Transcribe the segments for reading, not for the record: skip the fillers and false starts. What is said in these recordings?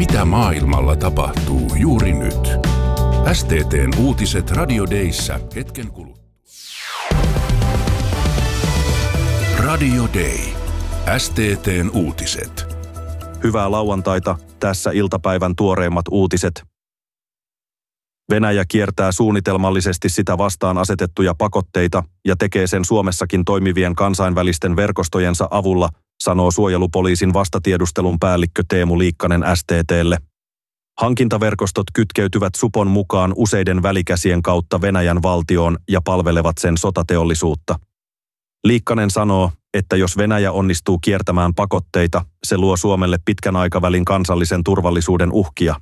Mitä maailmalla tapahtuu juuri nyt? STT:n uutiset Radio Dayssä hetken kuluttua. Radio Day. STT:n uutiset. Hyvää lauantaita. Tässä iltapäivän tuoreimmat uutiset. Venäjä kiertää suunnitelmallisesti sitä vastaan asetettuja pakotteita ja tekee sen Suomessakin toimivien kansainvälisten verkostojensa avulla, sanoo suojelupoliisin vastatiedustelun päällikkö Teemu Liikkanen STT:lle. Hankintaverkostot kytkeytyvät supon mukaan useiden välikäsien kautta Venäjän valtioon ja palvelevat sen sotateollisuutta. Liikkanen sanoo, että jos Venäjä onnistuu kiertämään pakotteita, se luo Suomelle pitkän aikavälin kansallisen turvallisuuden uhkia.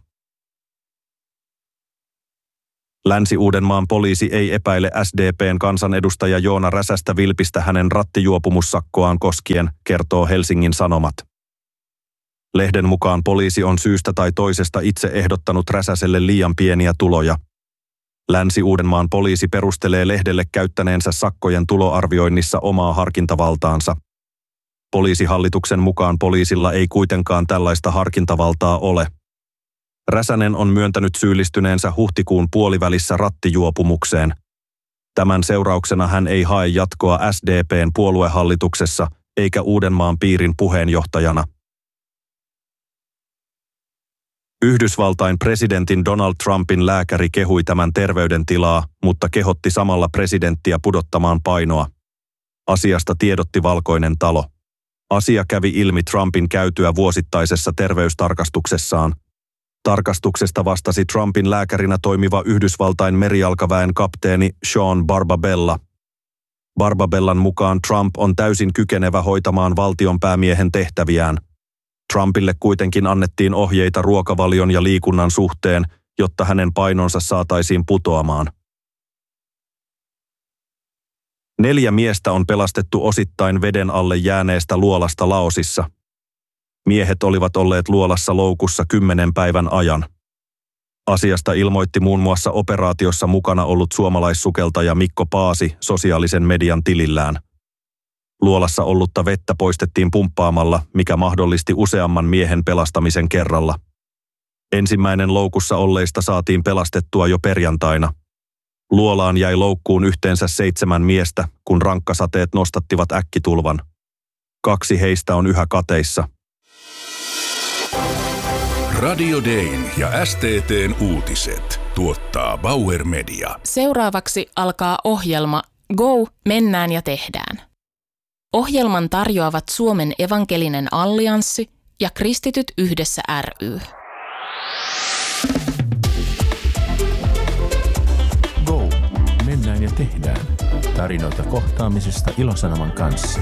Länsi-Uudenmaan poliisi ei epäile SDP:n kansanedustaja Joona Räsästä vilpistä hänen rattijuopumussakkoaan koskien, kertoo Helsingin Sanomat. Lehden mukaan poliisi on syystä tai toisesta itse ehdottanut Räsäselle liian pieniä tuloja. Länsi-Uudenmaan poliisi perustelee Lehdelle käyttäneensä sakkojen tuloarvioinnissa omaa harkintavaltaansa. Poliisihallituksen mukaan poliisilla ei kuitenkaan tällaista harkintavaltaa ole. Räsänen on myöntänyt syyllistyneensä huhtikuun puolivälissä rattijuopumukseen. Tämän seurauksena hän ei hae jatkoa SDP:n puoluehallituksessa eikä Uudenmaan piirin puheenjohtajana. Yhdysvaltain presidentin Donald Trumpin lääkäri kehui tämän terveydentilaa, mutta kehotti samalla presidenttiä pudottamaan painoa. Asiasta tiedotti Valkoinen talo. Asia kävi ilmi Trumpin käytyä vuosittaisessa terveystarkastuksessaan. Tarkastuksesta vastasi Trumpin lääkärinä toimiva Yhdysvaltain merijalkaväen kapteeni Sean Barbabella. Barbabellan mukaan Trump on täysin kykenevä hoitamaan valtionpäämiehen tehtäviään. Trumpille kuitenkin annettiin ohjeita ruokavalion ja liikunnan suhteen, jotta hänen painonsa saataisiin putoamaan. 4 miestä on pelastettu osittain veden alle jääneestä luolasta Laosissa. Miehet olivat olleet luolassa loukussa 10 päivän ajan. Asiasta ilmoitti muun muassa operaatiossa mukana ollut suomalaissukeltaja Mikko Paasi sosiaalisen median tilillään. Luolassa ollutta vettä poistettiin pumppaamalla, mikä mahdollisti useamman miehen pelastamisen kerralla. Ensimmäinen loukussa olleista saatiin pelastettua jo perjantaina. Luolaan jäi loukkuun yhteensä 7 miestä, kun rankkasateet nostattivat äkkitulvan. 2 heistä on yhä kateissa. Radio Dayn ja STT:n uutiset tuottaa Bauer Media. Seuraavaksi alkaa ohjelma Go, mennään ja tehdään. Ohjelman tarjoavat Suomen evankelinen allianssi ja Kristityt yhdessä ry. Go, mennään ja tehdään. Tarinoita kohtaamisesta Ilosanoman kanssa.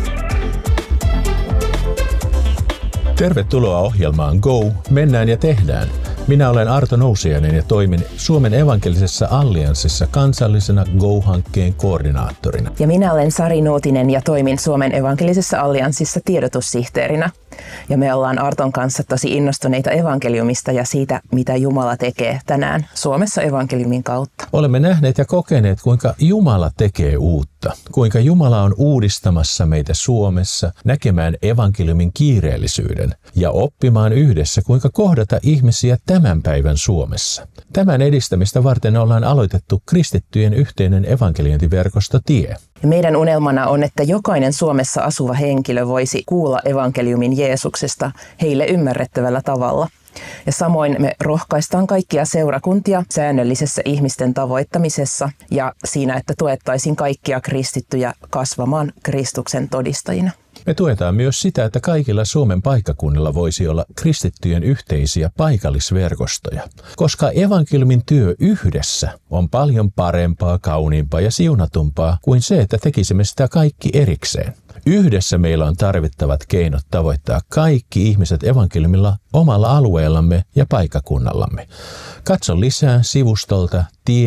Tervetuloa ohjelmaan Go, mennään ja tehdään. Minä olen Arto Nousiainen ja toimin Suomen evankelisessa allianssissa kansallisena Go-hankkeen koordinaattorina. Ja minä olen Sari Nuutinen ja toimin Suomen evankelisessa allianssissa tiedotussihteerinä. Ja me ollaan Arton kanssa tosi innostuneita evankeliumista ja siitä, mitä Jumala tekee tänään Suomessa evankeliumin kautta. Olemme nähneet ja kokeneet, kuinka Jumala tekee uutta. Kuinka Jumala on uudistamassa meitä Suomessa näkemään evankeliumin kiireellisyyden ja oppimaan yhdessä, kuinka kohdata ihmisiä tämän päivän Suomessa. Tämän edistämistä varten ollaan aloitettu kristittyjen yhteinen evankeliointiverkosto TIE. Ja meidän unelmana on, että jokainen Suomessa asuva henkilö voisi kuulla evankeliumin Jeesuksesta heille ymmärrettävällä tavalla. Ja samoin me rohkaistaan kaikkia seurakuntia säännöllisessä ihmisten tavoittamisessa ja siinä, että tuettaisiin kaikkia kristittyjä kasvamaan Kristuksen todistajina. Me tuetaan myös sitä, että kaikilla Suomen paikkakunnilla voisi olla kristittyjen yhteisiä paikallisverkostoja, koska evankeliumin työ yhdessä on paljon parempaa, kauniimpaa ja siunatumpaa kuin se, että tekisimme sitä kaikki erikseen. Yhdessä meillä on tarvittavat keinot tavoittaa kaikki ihmiset evankeliumilla omalla alueellamme ja paikkakunnallamme. Katso lisää sivustolta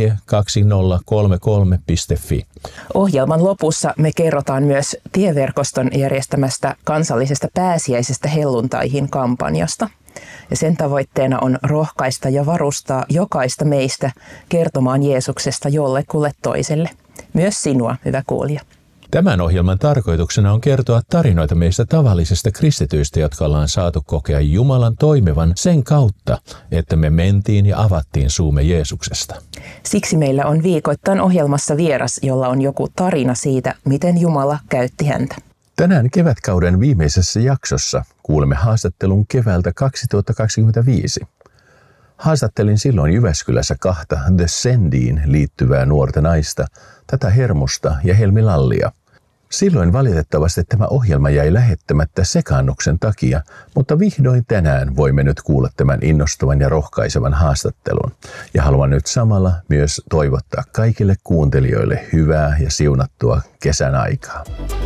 tie2033.fi. Ohjelman lopussa me kerrotaan myös tieverkoston järjestämästä kansallisesta pääsiäisestä helluntaihin -kampanjasta. Ja sen tavoitteena on rohkaista ja varustaa jokaista meistä kertomaan Jeesuksesta jollekulle toiselle. Myös sinua, hyvä kuulija. Tämän ohjelman tarkoituksena on kertoa tarinoita meistä tavallisista kristityistä, jotka ollaan saatu kokea Jumalan toimivan sen kautta, että me mentiin ja avattiin suumme Jeesuksesta. Siksi meillä on viikoittain ohjelmassa vieras, jolla on joku tarina siitä, miten Jumala käytti häntä. Tänään kevätkauden viimeisessä jaksossa kuulemme haastattelun keväältä 2025. Haastattelin silloin Jyväskylässä kahta The Sendiin liittyvää nuorta naista, Tätä Hermusta ja Helmi Lallia. Silloin valitettavasti tämä ohjelma jäi lähettämättä sekaannuksen takia, mutta vihdoin tänään voimme nyt kuulla tämän innostavan ja rohkaisevan haastattelun. Ja haluan nyt samalla myös toivottaa kaikille kuuntelijoille hyvää ja siunattua kesän aikaa.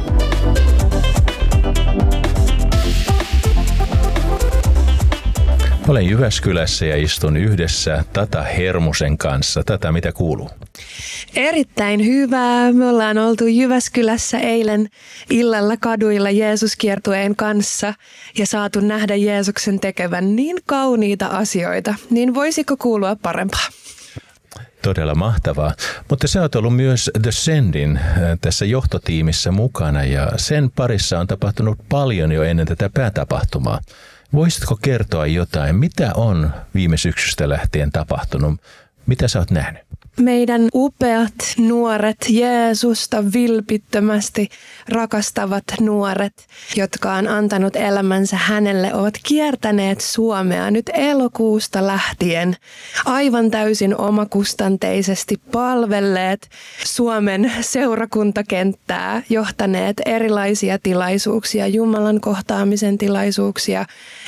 Olen Jyväskylässä ja istun yhdessä Tata Hermusen kanssa. Tata, mitä kuuluu? Erittäin hyvää. Me ollaan oltu Jyväskylässä eilen illalla kaduilla Jeesuskiertueen kanssa ja saatu nähdä Jeesuksen tekevän niin kauniita asioita. Niin voisiko kuulua parempaa? Todella mahtavaa. Mutta sä oot ollut myös The Sendin tässä johtotiimissä mukana ja sen parissa on tapahtunut paljon jo ennen tätä päätapahtumaa. Voisitko kertoa jotain, mitä on viime syksystä lähtien tapahtunut? Mitä sä oot nähnyt? Meidän upeat nuoret, Jeesusta vilpittömästi rakastavat nuoret, jotka on antanut elämänsä hänelle, ovat kiertäneet Suomea nyt elokuusta lähtien aivan täysin omakustanteisesti palvelleet Suomen seurakuntakenttää, johtaneet erilaisia tilaisuuksia, Jumalan kohtaamisen tilaisuuksia,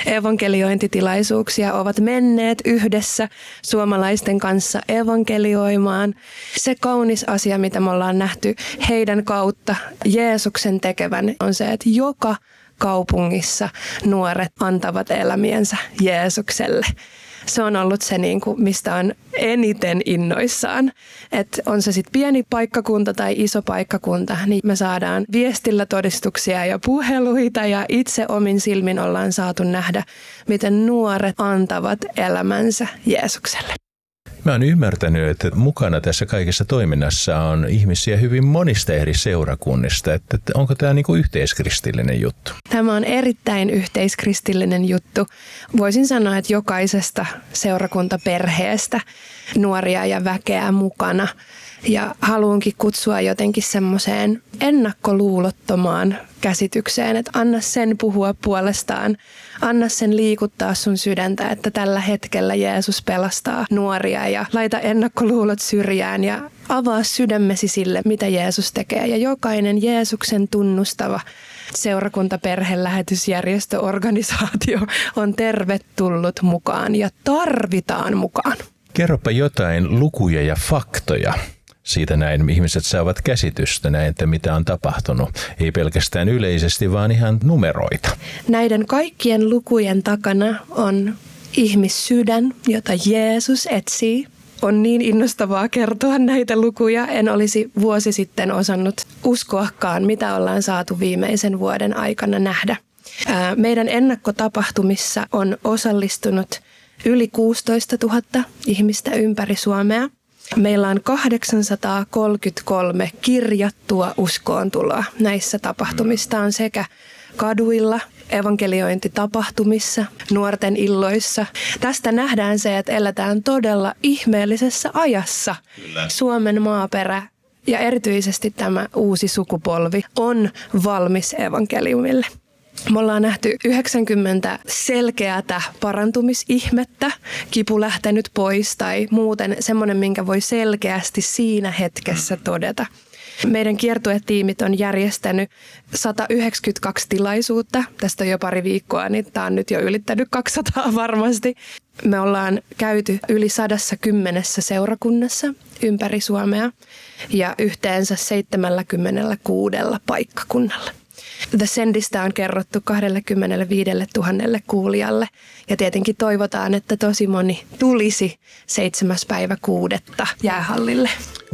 evankeliointitilaisuuksia, ovat menneet yhdessä suomalaisten kanssa evankelioimaan. Se kaunis asia, mitä me ollaan nähty heidän kautta Jeesuksen tekevän, on se, että joka kaupungissa nuoret antavat elämiensä Jeesukselle. Se on ollut se, mistä on eniten innoissaan. Että on se sitten pieni paikkakunta tai iso paikkakunta, niin me saadaan viestillä todistuksia ja puheluita ja itse omin silmin ollaan saatu nähdä, miten nuoret antavat elämänsä Jeesukselle. Mä oon ymmärtänyt, että mukana tässä kaikessa toiminnassa on ihmisiä hyvin monista eri seurakunnista. Että onko tämä yhteiskristillinen juttu? Tämä on erittäin yhteiskristillinen juttu. Voisin sanoa, että jokaisesta seurakuntaperheestä nuoria ja väkeä mukana. Ja haluankin kutsua jotenkin semmoiseen ennakkoluulottomaan käsitykseen, että anna sen puhua puolestaan. Anna sen liikuttaa sun sydäntä, että tällä hetkellä Jeesus pelastaa nuoria ja laita ennakkoluulot syrjään ja avaa sydämesi sille, mitä Jeesus tekee. Ja jokainen Jeesuksen tunnustava seurakuntaperhe, lähetysjärjestö, organisaatio on tervetullut mukaan ja tarvitaan mukaan. Kerropa jotain lukuja ja faktoja. Siitä näin ihmiset saavat käsitystä näin, että mitä on tapahtunut. Ei pelkästään yleisesti, vaan ihan numeroita. Näiden kaikkien lukujen takana on ihmissydän, jota Jeesus etsii. On niin innostavaa kertoa näitä lukuja. En olisi vuosi sitten osannut uskoakaan, mitä ollaan saatu viimeisen vuoden aikana nähdä. Meidän ennakkotapahtumissa on osallistunut yli 16 000 ihmistä ympäri Suomea. Meillä on 833 kirjattua uskoontuloa. Näissä tapahtumista on sekä kaduilla, evankeliointitapahtumissa, nuorten illoissa. Tästä nähdään se, että eletään todella ihmeellisessä ajassa. Kyllä. Suomen maaperä ja erityisesti tämä uusi sukupolvi on valmis evankeliumille. Me ollaan nähty 90 selkeätä parantumisihmettä, kipu lähtenyt pois tai muuten semmoinen, minkä voi selkeästi siinä hetkessä todeta. Meidän kiertuetiimit on järjestänyt 192 tilaisuutta. Tästä on jo pari viikkoa, niin tämä on nyt jo ylittänyt 200 varmasti. Me ollaan käyty yli 110 seurakunnassa ympäri Suomea ja yhteensä 76 paikkakunnalla. The Sendistä on kerrottu 25 000 kuulijalle ja tietenkin toivotaan, että tosi moni tulisi 7.6. jäähallille.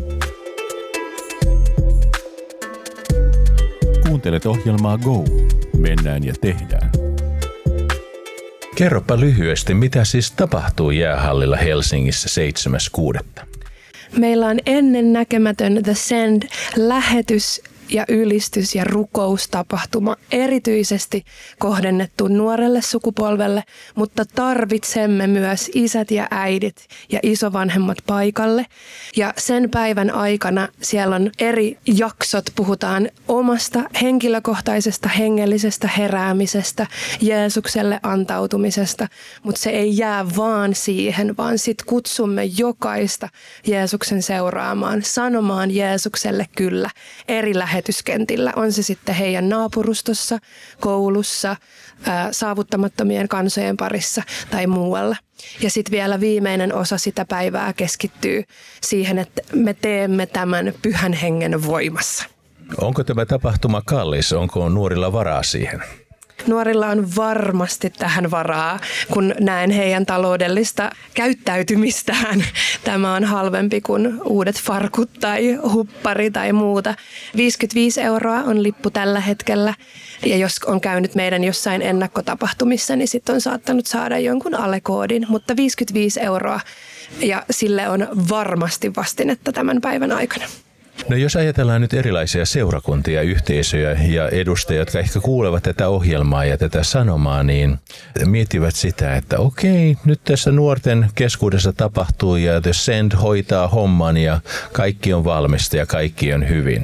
Kuuntelet ohjelmaa Go. Mennään ja tehdään. Kerropa lyhyesti, mitä siis tapahtuu jäähallilla Helsingissä 7.6. Meillä on ennennäkemätön The Send-lähetys ja ylistys- ja rukoustapahtuma erityisesti kohdennettu nuorelle sukupolvelle, mutta tarvitsemme myös isät ja äidit ja isovanhemmat paikalle. Ja sen päivän aikana siellä on eri jaksot, puhutaan omasta henkilökohtaisesta hengellisestä heräämisestä, Jeesukselle antautumisesta, mutta se ei jää vaan siihen, vaan sit kutsumme jokaista Jeesuksen seuraamaan, sanomaan Jeesukselle kyllä eri lähetyskentillä. On se sitten heidän naapurustossa, koulussa, saavuttamattomien kansojen parissa tai muualla. Ja sitten vielä viimeinen osa sitä päivää keskittyy siihen, että me teemme tämän Pyhän Hengen voimassa. Onko tämä tapahtuma kallis? Onko nuorilla varaa siihen? Nuorilla on varmasti tähän varaa, kun näen heidän taloudellista käyttäytymistään. Tämä on halvempi kuin uudet farkut tai huppari tai muuta. 55 € on lippu tällä hetkellä. Ja jos on käynyt meidän jossain ennakkotapahtumissa, niin sitten on saattanut saada jonkun alekoodin, mutta 55 € ja sille on varmasti vastinetta tämän päivän aikana. No jos ajatellaan nyt erilaisia seurakuntia, yhteisöjä ja edustajia, jotka ehkä kuulevat tätä ohjelmaa ja tätä sanomaa, niin miettivät sitä, että okei, nyt tässä nuorten keskuudessa tapahtuu ja The Send hoitaa homman ja kaikki on valmista ja kaikki on hyvin.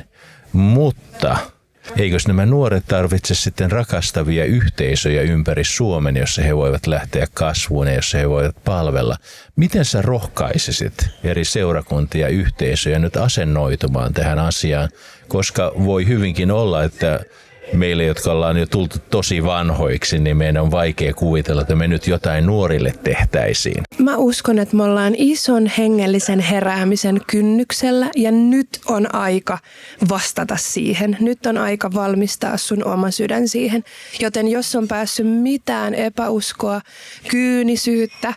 Mutta eikös nämä nuoret tarvitse sitten rakastavia yhteisöjä ympäri Suomen, jossa he voivat lähteä kasvuun ja jossa he voivat palvella? Miten sä rohkaisisit eri seurakuntia ja yhteisöjä nyt asennoitumaan tähän asiaan? Koska voi hyvinkin olla, että meille, jotka ollaan jo tultu tosi vanhoiksi, niin meidän on vaikea kuvitella, että me nyt jotain nuorille tehtäisiin. Mä uskon, että me ollaan ison hengellisen heräämisen kynnyksellä ja nyt on aika vastata siihen. Nyt on aika valmistaa sun oma sydän siihen. Joten jos on päässyt mitään epäuskoa, kyynisyyttä,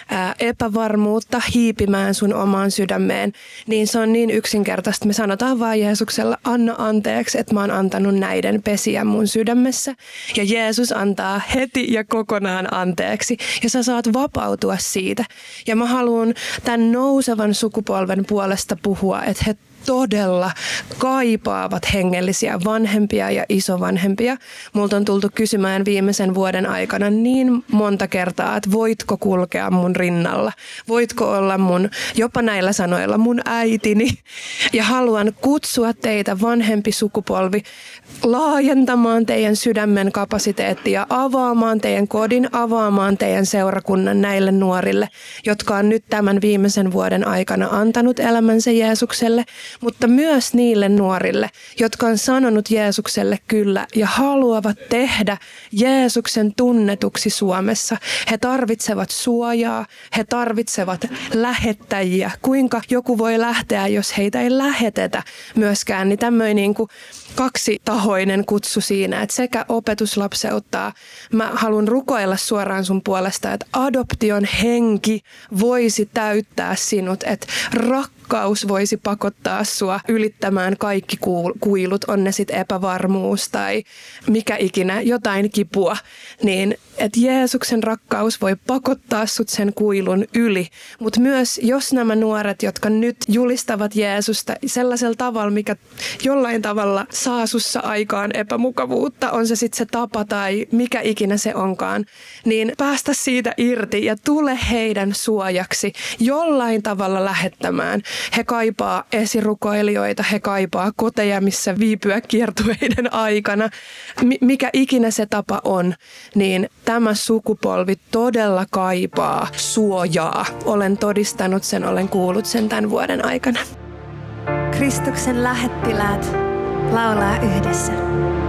epävarmuutta hiipimään sun omaan sydämeen, niin se on niin yksinkertaista. Me sanotaan vaan Jeesuksella, anna anteeksi, että mä oon antanut näiden pesiä mun sydämessä. Ja Jeesus antaa heti ja kokonaan anteeksi. Ja sä saat vapautua siitä. Ja mä haluan tämän nousevan sukupolven puolesta puhua, että he todella kaipaavat hengellisiä vanhempia ja isovanhempia. Multa on tultu kysymään viimeisen vuoden aikana niin monta kertaa, että voitko kulkea mun rinnalla? Voitko olla jopa näillä sanoilla, mun äitini? Ja haluan kutsua teitä vanhempi sukupolvi laajentamaan teidän sydämen kapasiteettia, avaamaan teidän kodin, avaamaan teidän seurakunnan näille nuorille, jotka on nyt tämän viimeisen vuoden aikana antanut elämänsä Jeesukselle, mutta myös niille nuorille, jotka on sanonut Jeesukselle kyllä ja haluavat tehdä Jeesuksen tunnetuksi Suomessa. He tarvitsevat suojaa, he tarvitsevat lähettäjiä. Kuinka joku voi lähteä, jos heitä ei lähetetä myöskään, niin tämmöinen niin kuin kaksitahoinen kutsu siinä, että sekä opetuslapseuttaa. Mä haluan rukoilla suoraan sun puolesta, että adoption henki voisi täyttää sinut, että rakkaus voisi pakottaa sua ylittämään kaikki kuilut, on ne sitten epävarmuus tai mikä ikinä, jotain kipua, niin että Jeesuksen rakkaus voi pakottaa sut sen kuilun yli. Mutta myös jos nämä nuoret, jotka nyt julistavat Jeesusta sellaisella tavalla, mikä jollain tavalla saa sussa aikaan epämukavuutta, on se sitten se tapa tai mikä ikinä se onkaan, niin päästä siitä irti ja tule heidän suojaksi jollain tavalla lähettämään. He kaipaa esirukoilijoita, he kaipaa koteja, missä viipyä kiertueiden aikana. Mikä ikinä se tapa on, niin tämä sukupolvi todella kaipaa suojaa. Olen todistanut sen, olen kuullut sen tämän vuoden aikana. Kristuksen lähettiläät laulaa yhdessä.